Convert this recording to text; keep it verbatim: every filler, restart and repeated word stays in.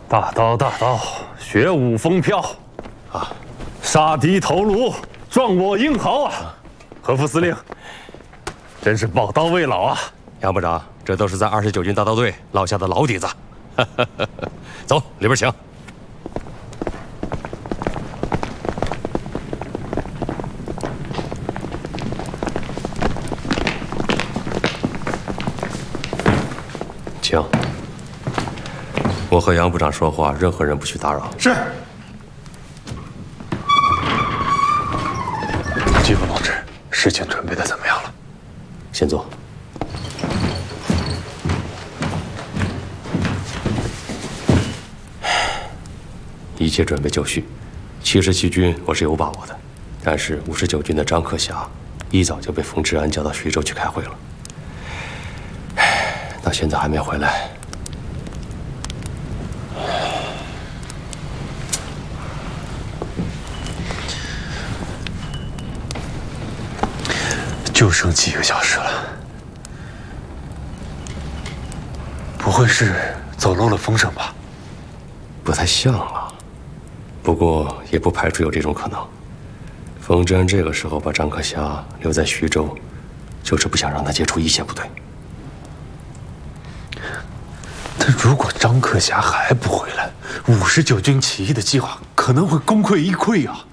大刀大刀，雪舞风飘，啊，杀敌头颅，壮我英豪啊！何副司令，真是宝刀未老啊！ 杨部长，这都是在二十九军大刀队落下的老底子。走，里边请。 请，我和杨部长说话，任何人不许打扰。 是。季副同志，事情准备的怎么样了？ 先坐。一切准备就绪，七十七军我是有把握的，但是五十九军的张克侠一早就被冯治安叫到徐州去开会了。 到现在还没回来， 就剩几个小时了，不会是走漏了风声吧？ 不太像啊，不过也不排除有这种可能。冯治安这个时候把张克侠留在徐州，就是不想让他接触一线部队。 但如果张克侠还不回来，五十九军起义的计划可能会功亏一篑啊！